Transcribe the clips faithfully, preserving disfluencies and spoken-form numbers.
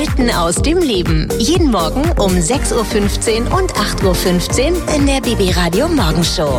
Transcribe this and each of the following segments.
Gestalten aus dem Leben. Jeden Morgen um sechs Uhr fünfzehn und acht Uhr fünfzehn in der B B Radio Morgenshow.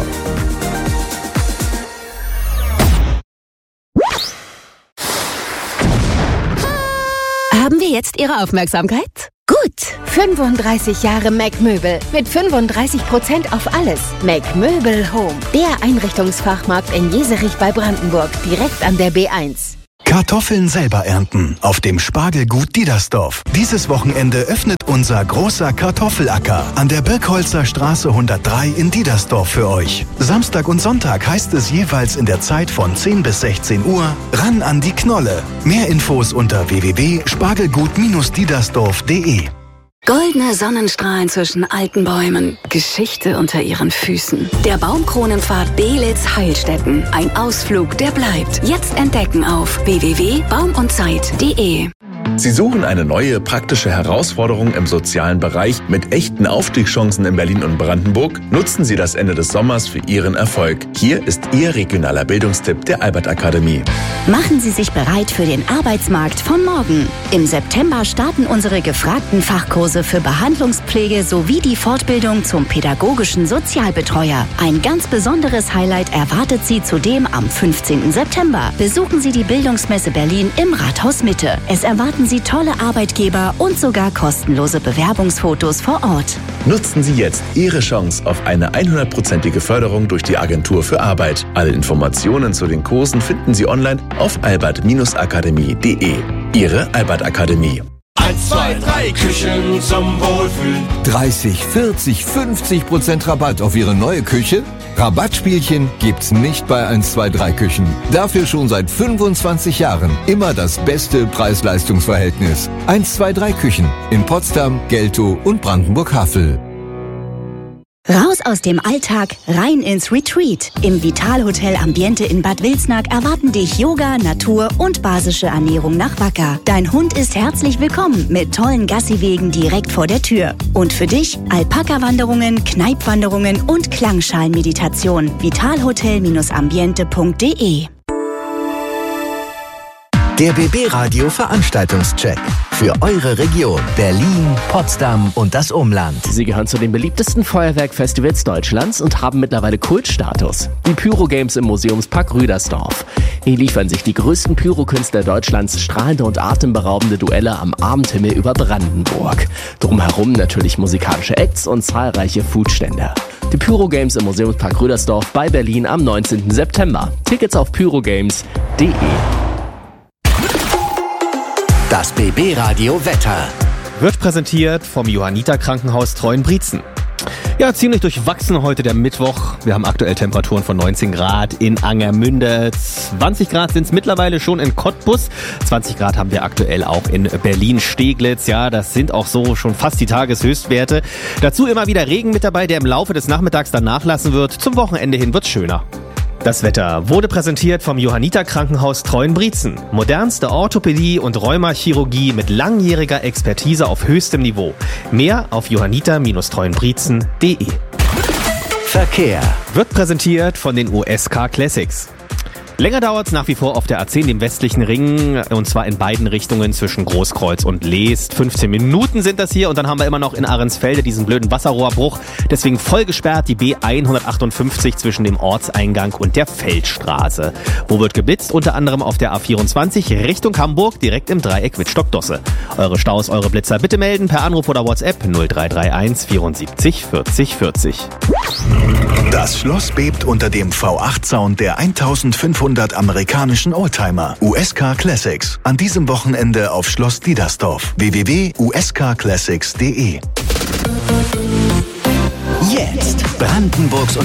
Haben wir jetzt Ihre Aufmerksamkeit? Gut, fünfunddreißig Jahre Mac Möbel mit fünfunddreißig Prozent auf alles. Mac Möbel Home, der Einrichtungsfachmarkt in Jeserich bei Brandenburg, direkt an der B eins. Kartoffeln selber ernten auf dem Spargelgut Diedersdorf. Dieses Wochenende öffnet unser großer Kartoffelacker an der Birkholzer Straße hundertdrei in Diedersdorf für euch. Samstag und Sonntag heißt es jeweils in der Zeit von zehn bis sechzehn Uhr ran an die Knolle. Mehr Infos unter w w w punkt spargelgut Bindestrich diedersdorf punkt de. Goldene Sonnenstrahlen zwischen alten Bäumen. Geschichte unter ihren Füßen. Der Baumkronenpfad Belitz-Heilstätten. Ein Ausflug, der bleibt. Jetzt entdecken auf w w w punkt baum und zeit punkt de. Sie suchen eine neue, praktische Herausforderung im sozialen Bereich mit echten Aufstiegschancen in Berlin und Brandenburg? Nutzen Sie das Ende des Sommers für Ihren Erfolg. Hier ist Ihr regionaler Bildungstipp der Albert Akademie. Machen Sie sich bereit für den Arbeitsmarkt von morgen. Im September starten unsere gefragten Fachkurse für Behandlungspflege sowie die Fortbildung zum pädagogischen Sozialbetreuer. Ein ganz besonderes Highlight erwartet Sie zudem am fünfzehnten September. Besuchen Sie die Bildungsmesse Berlin im Rathaus Mitte. Es erwarten Sie tolle Arbeitgeber und sogar kostenlose Bewerbungsfotos vor Ort. Nutzen Sie jetzt Ihre Chance auf eine hundertprozentige Förderung durch die Agentur für Arbeit. Alle Informationen zu den Kursen finden Sie online auf albert akademie punkt de. Ihre Albert Akademie. eins, zwei, drei Küchen zum Wohlfühlen. dreißig, vierzig, fünfzig Prozent Rabatt auf Ihre neue Küche? Rabattspielchen gibt's nicht bei eins, zwei, drei Küchen. Dafür schon seit fünfundzwanzig Jahren immer das beste Preis-Leistungs-Verhältnis. eins, zwei, drei Küchen in Potsdam, Geltow und Brandenburg-Havel. Raus aus dem Alltag, rein ins Retreat. Im Vitalhotel Ambiente in Bad Wilsnack erwarten dich Yoga, Natur und basische Ernährung nach Wacker. Dein Hund ist herzlich willkommen mit tollen Gassiwegen direkt vor der Tür. Und für dich Alpaka-Wanderungen, Kneipwanderungen und Klangschalenmeditation. vitalhotel ambiente punkt de. Der B B Radio Veranstaltungscheck für eure Region Berlin, Potsdam und das Umland. Sie gehören zu den beliebtesten Feuerwerkfestivals Deutschlands und haben mittlerweile Kultstatus. Die Pyro Games im Museumspark Rüdersdorf. Hier liefern sich die größten Pyrokünstler Deutschlands strahlende und atemberaubende Duelle am Abendhimmel über Brandenburg. Drumherum natürlich musikalische Acts und zahlreiche Foodstände. Die Pyro Games im Museumspark Rüdersdorf bei Berlin am neunzehnten September. Tickets auf pyrogames punkt de. Das B B Radio Wetter wird präsentiert vom Johanniter Krankenhaus Treuenbrietzen. Ja, ziemlich durchwachsen heute der Mittwoch. Wir haben aktuell Temperaturen von neunzehn Grad in Angermünde. zwanzig Grad sind es mittlerweile schon in Cottbus. zwanzig Grad haben wir aktuell auch in Berlin-Steglitz. Ja, das sind auch so schon fast die Tageshöchstwerte. Dazu immer wieder Regen mit dabei, der im Laufe des Nachmittags dann nachlassen wird. Zum Wochenende hin wird's schöner. Das Wetter wurde präsentiert vom Johanniter Krankenhaus Treuenbrietzen. Modernste Orthopädie und Rheumachirurgie mit langjähriger Expertise auf höchstem Niveau. Mehr auf johanniter Treuenbrietzen punkt de. Verkehr wird präsentiert von den U S Car Classics. Länger dauert es nach wie vor auf der A zehn, dem westlichen Ring, und zwar in beiden Richtungen zwischen Großkreuz und Leest. fünfzehn Minuten sind das hier und dann haben wir immer noch in Ahrensfelde diesen blöden Wasserrohrbruch. Deswegen voll gesperrt die B hundertachtundfünfzig zwischen dem Ortseingang und der Feldstraße. Wo wird geblitzt? Unter anderem auf der A vierundzwanzig Richtung Hamburg, direkt im Dreieck Wittstock-Dosse. Eure Staus, eure Blitzer bitte melden per Anruf oder WhatsApp null drei drei eins vierundsiebzig vierzig vierzig. Das Schloss bebt unter dem V acht Sound der eintausendfünfhundert amerikanischen Oldtimer U S Car Classics. An diesem Wochenende auf Schloss Diedersdorf. w w w punkt u s car classics punkt de. Jetzt Brandenburgs und